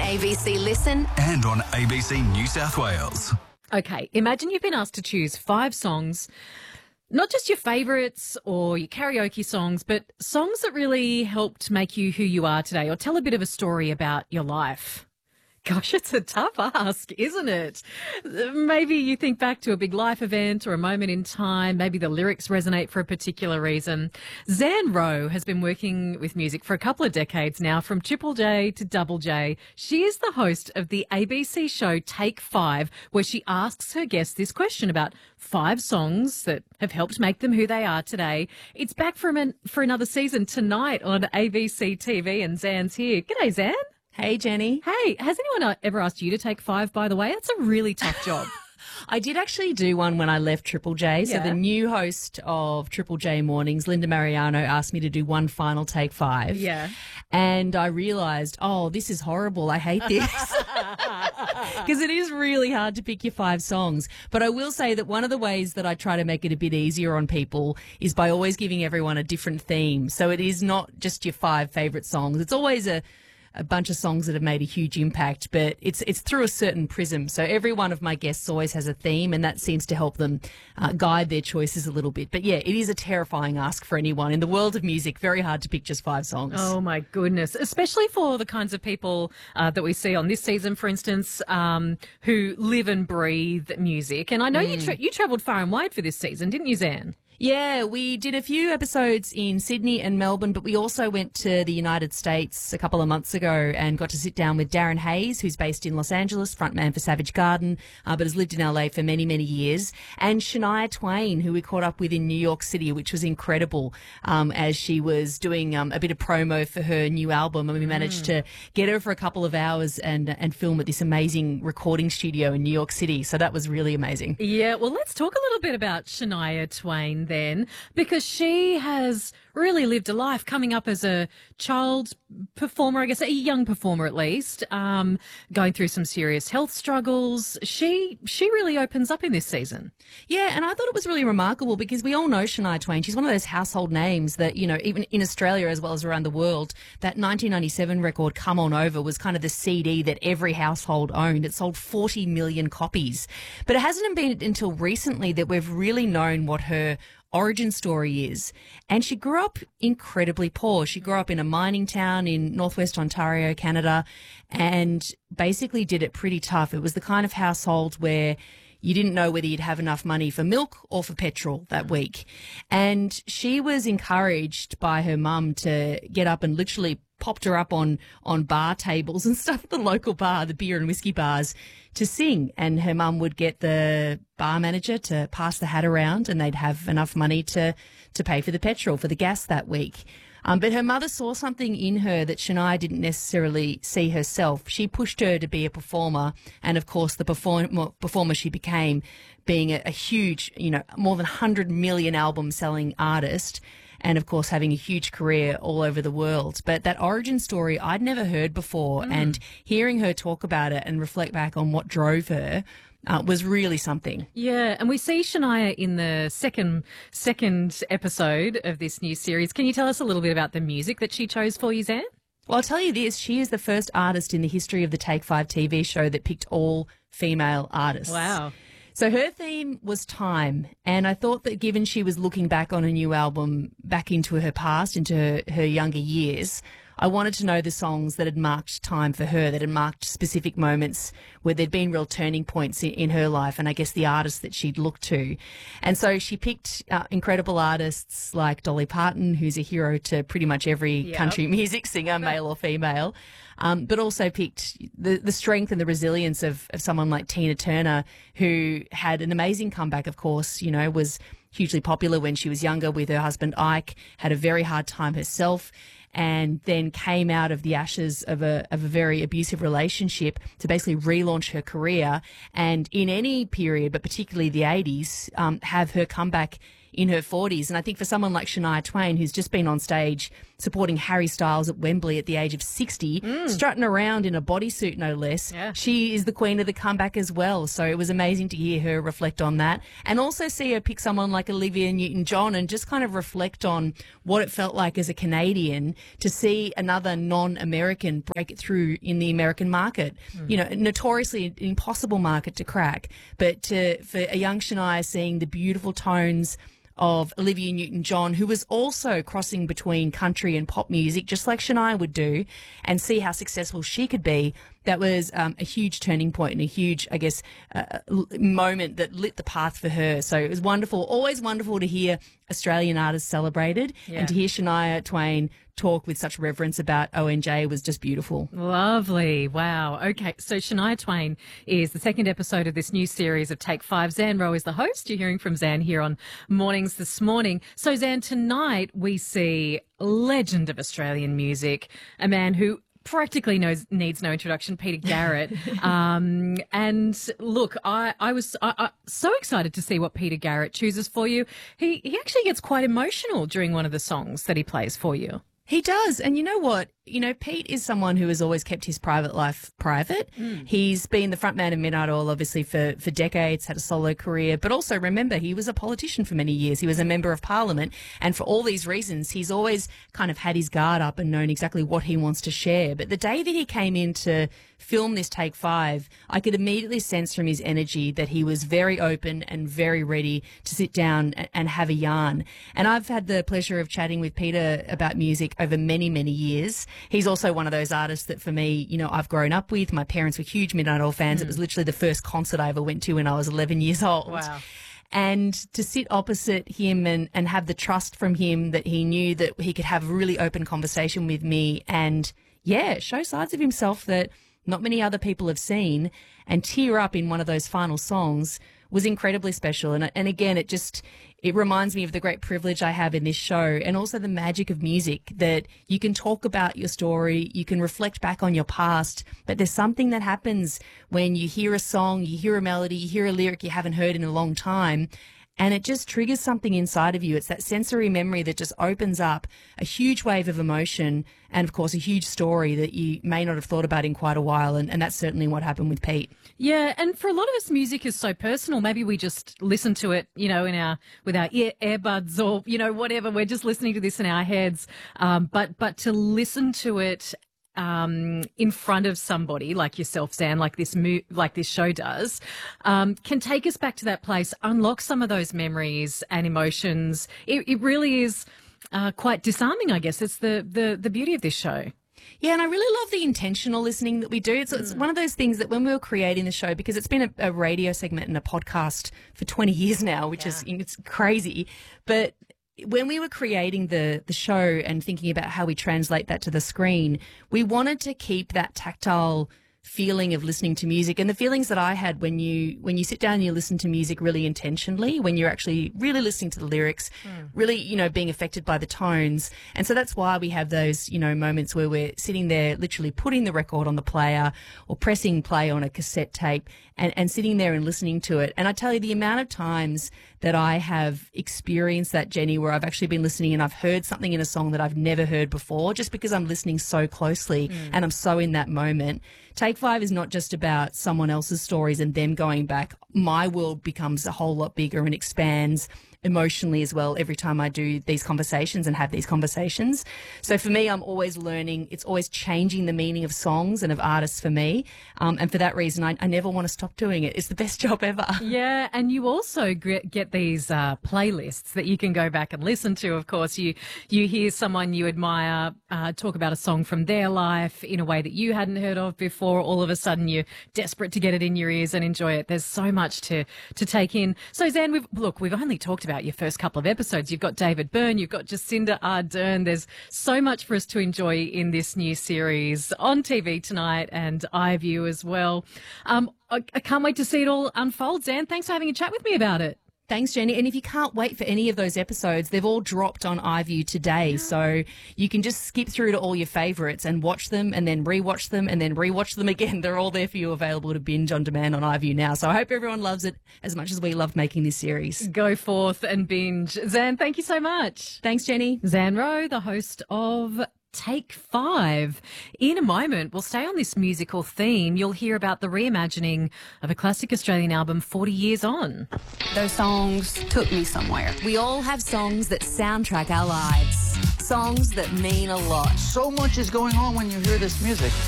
ABC Listen and on ABC New South Wales. Okay, imagine you've been asked to choose 5 songs, not just your favourites or your karaoke songs, but songs that really helped make you who you are today or tell a bit of a story about your life. Gosh, it's a tough ask, isn't it? Maybe you think back to a big life event or a moment in time. Maybe the lyrics resonate for a particular reason. Zan Rowe has been working with music for a couple of decades now, from Triple J to Double J. She is the host of the ABC show Take 5, where she asks her guests this question about 5 songs that have helped make them who they are today. It's back for another season tonight on ABC TV, and Zan's here. G'day, Zan. Hey, Jenny. Hey, has anyone ever asked you to take 5, by the way? It's a really tough job. I did actually do one when I left Triple J. So Yeah. the new host of Triple J Mornings, Linda Mariano, asked me to do one final Take 5. Yeah. And I realised, this is horrible. I hate this. Because it is really hard to pick your 5 songs. But I will say that one of the ways that I try to make it a bit easier on people is by always giving everyone a different theme. So it is not just your 5 favourite songs. It's always a bunch of songs that have made a huge impact, but it's through a certain prism. So every one of my guests always has a theme, and that seems to help them guide their choices a little bit. But yeah, it is a terrifying ask for anyone. In the world of music, very hard to pick just 5 songs. Oh, my goodness. Especially for the kinds of people that we see on this season, for instance, who live and breathe music. And I know you travelled far and wide for this season, didn't you, Zan? Yeah, we did a few episodes in Sydney and Melbourne, but we also went to the United States a couple of months ago and got to sit down with Darren Hayes, who's based in Los Angeles, frontman for Savage Garden, but has lived in LA for many, many years, and Shania Twain, who we caught up with in New York City, which was incredible, as she was doing a bit of promo for her new album, and we managed to get her for a couple of hours and film at this amazing recording studio in New York City. So that was really amazing. Yeah, well, let's talk a little bit about Shania Twain then, because she has really lived a life coming up as a child performer, I guess, a young performer at least, going through some serious health struggles. She really opens up in this season. Yeah, and I thought it was really remarkable because we all know Shania Twain. She's one of those household names that, you know, even in Australia as well as around the world, that 1997 record, Come On Over, was kind of the CD that every household owned. It sold 40 million copies. But it hasn't been until recently that we've really known what her origin story is. And she grew up incredibly poor. She grew up in a mining town in northwest Ontario, Canada, and basically did it pretty tough. It was the kind of household where you didn't know whether you'd have enough money for milk or for petrol that week. And she was encouraged by her mum to get up and literally popped her up on bar tables and stuff at the local bar, the beer and whiskey bars, to sing. And her mum would get the bar manager to pass the hat around, and they'd have enough money to pay for the petrol, for the gas that week. But her mother saw something in her that Shania didn't necessarily see herself. She pushed her to be a performer, and of course the performer she became, being a huge, more than 100 million album selling artist, and of course having a huge career all over the world. But that origin story I'd never heard before, and hearing her talk about it and reflect back on what drove her was really something. Yeah, and we see Shania in the second episode of this new series. Can you tell us a little bit about the music that she chose for you, Zan? Well, I'll tell you this, she is the first artist in the history of the Take 5 TV show that picked all female artists. Wow. So her theme was time, and I thought that given she was looking back on a new album, back into her past, into her younger years, I wanted to know the songs that had marked time for her, that had marked specific moments where there'd been real turning points in her life, and I guess the artists that she'd looked to. And so she picked incredible artists like Dolly Parton, who's a hero to pretty much every country music singer, male or female, but also picked the strength and the resilience of someone like Tina Turner, who had an amazing comeback, of course, was hugely popular when she was younger with her husband Ike, had a very hard time herself, and then came out of the ashes of a very abusive relationship to basically relaunch her career, and in any period, but particularly the 80s, have her comeback in her 40s. And I think for someone like Shania Twain, who's just been on stage supporting Harry Styles at Wembley at the age of 60, strutting around in a bodysuit, no less, she is the queen of the comeback as well. So it was amazing to hear her reflect on that, and also see her pick someone like Olivia Newton-John and just kind of reflect on what it felt like as a Canadian to see another non-American break it through in the American market. You know, notoriously an impossible market to crack, but for a young Shania seeing the beautiful tones of Olivia Newton-John, who was also crossing between country and pop music, just like Shania would do, and see how successful she could be. That was a huge turning point and a huge, I guess, moment that lit the path for her. So it was wonderful, always wonderful to hear Australian artists celebrated, and to hear Shania Twain talk with such reverence about ONJ was just beautiful. Lovely. Wow. Okay. So Shania Twain is the second episode of this new series of Take 5. Zan Rowe is the host. You're hearing from Zan here on Mornings This Morning. So Zan, tonight we see legend of Australian music, a man who practically needs no introduction, Peter Garrett. And look, I was so excited to see what Peter Garrett chooses for you. He actually gets quite emotional during one of the songs that he plays for you. He does. And you know what? You know, Pete is someone who has always kept his private life private. He's been the frontman of Midnight Oil, obviously, for decades, had a solo career. But also, remember, he was a politician for many years. He was a member of parliament. And for all these reasons, he's always kind of had his guard up and known exactly what he wants to share. But the day that he came in to film this Take 5, I could immediately sense from his energy that he was very open and very ready to sit down and have a yarn. And I've had the pleasure of chatting with Peter about music over many, many years. He's also one of those artists that for me, you know, I've grown up with. My parents were huge Midnight Oil fans. It was literally the first concert I ever went to when I was 11 years old. Wow. And to sit opposite him and have the trust from him that he knew that he could have a really open conversation with me and, show sides of himself that not many other people have seen, and tear up in one of those final songs was incredibly special. And again, it reminds me of the great privilege I have in this show, and also the magic of music, that you can talk about your story, you can reflect back on your past, but there's something that happens when you hear a song, you hear a melody, you hear a lyric you haven't heard in a long time, and it just triggers something inside of you. It's that sensory memory that just opens up a huge wave of emotion and, of course, a huge story that you may not have thought about in quite a while. And that's certainly what happened with Pete. Yeah, and for a lot of us, music is so personal. Maybe we just listen to it, you know, with our earbuds or, you know, whatever. We're just listening to this in our heads. But to listen to it in front of somebody like yourself, Zan, like this show does, can take us back to that place, unlock some of those memories and emotions. It really is quite disarming, I guess. It's the beauty of this show. Yeah, and I really love the intentional listening that we do. It's one of those things that when we were creating the show, because it's been a radio segment and a podcast for 20 years now, which is it's crazy, but when we were creating the show and thinking about how we translate that to the screen, we wanted to keep that tactile feeling of listening to music, and the feelings that I had when you sit down and you listen to music really intentionally, when you're actually really listening to the lyrics, really, you know, being affected by the tones. And so that's why we have those, you know, moments where we're sitting there literally putting the record on the player or pressing play on a cassette tape and sitting there and listening to it. And I tell you, the amount of times that I have experienced that, Jenny, where I've actually been listening and I've heard something in a song that I've never heard before, just because I'm listening so closely and I'm so in that moment. Take 5 is not just about someone else's stories and them going back. My world becomes a whole lot bigger and expands emotionally as well every time I do these conversations and have these conversations. So for me, I'm always learning. It's always changing the meaning of songs and of artists for me. And for that reason, I never want to stop doing it. It's the best job ever. Yeah, and you also get these playlists that you can go back and listen to. Of course, you hear someone you admire talk about a song from their life in a way that you hadn't heard of before. All of a sudden, you're desperate to get it in your ears and enjoy it. There's so much to take in. So, Zan, we've only talked about your first couple of episodes. You've got David Byrne, you've got Jacinda Ardern. There's so much for us to enjoy in this new series on TV tonight and iView as well. I can't wait to see it all unfold. Zan, thanks for having a chat with me about it. Thanks, Jenny. And if you can't wait for any of those episodes, they've all dropped on iView today. So you can just skip through to all your favourites and watch them and then rewatch them and then rewatch them again. They're all there for you, available to binge on demand on iView now. So I hope everyone loves it as much as we loved making this series. Go forth and binge. Zan, thank you so much. Thanks, Jenny. Zan Rowe, the host of Take 5. In a moment, we'll stay on this musical theme. You'll hear about the reimagining of a classic Australian album 40 years on. Those songs took me somewhere. We all have songs that soundtrack our lives. Songs that mean a lot. So much is going on when you hear this music.